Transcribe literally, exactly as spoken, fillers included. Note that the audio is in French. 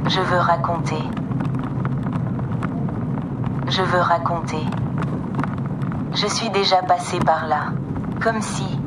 Je veux raconter. Je veux raconter. Je suis déjà passé par là. Comme si